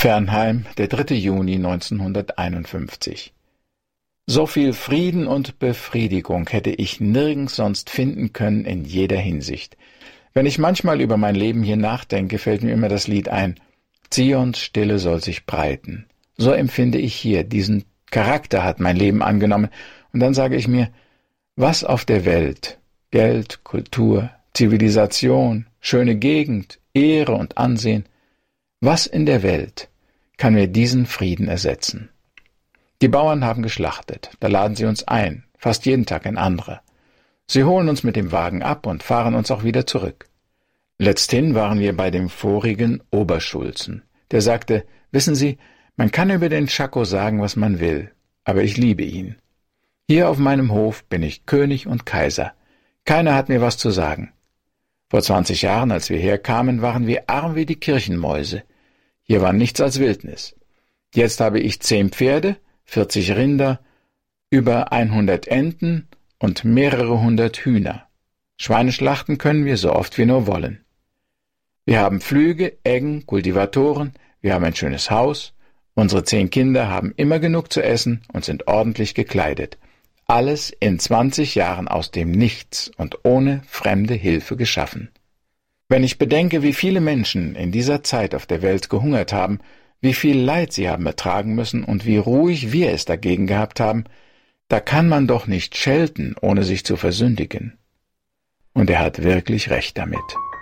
Fernheim, der 3. Juni 1951. So viel Frieden und Befriedigung hätte ich nirgends sonst finden können in jeder Hinsicht. Wenn ich manchmal über mein Leben hier nachdenke, fällt mir immer das Lied ein: Zions Stille soll sich breiten. So empfinde ich hier, diesen Charakter hat mein Leben angenommen, und dann sage ich mir, was auf der Welt, Geld, Kultur, Zivilisation, schöne Gegend, Ehre und Ansehen, was in der Welt kann mir diesen Frieden ersetzen? Die Bauern haben geschlachtet, da laden sie uns ein, fast jeden Tag ein anderer. Sie holen uns mit dem Wagen ab und fahren uns auch wieder zurück. Letzthin waren wir bei dem vorigen Oberschulzen. Der sagte, wissen Sie, man kann über den Schako sagen, was man will, aber ich liebe ihn. Hier auf meinem Hof bin ich König und Kaiser. Keiner hat mir was zu sagen. Vor 20 Jahren, als wir herkamen, waren wir arm wie die Kirchenmäuse. Hier war nichts als Wildnis. Jetzt habe ich 10 Pferde, 40 Rinder, über 100 Enten und mehrere 100 Hühner. Schweine schlachten können wir so oft wir nur wollen. Wir haben Pflüge, Eggen, Kultivatoren, wir haben ein schönes Haus, unsere 10 Kinder haben immer genug zu essen und sind ordentlich gekleidet. Alles in 20 Jahren aus dem Nichts und ohne fremde Hilfe geschaffen. Wenn ich bedenke, wie viele Menschen in dieser Zeit auf der Welt gehungert haben, wie viel Leid sie haben ertragen müssen und wie ruhig wir es dagegen gehabt haben, da kann man doch nicht schelten, ohne sich zu versündigen. Und er hat wirklich recht damit.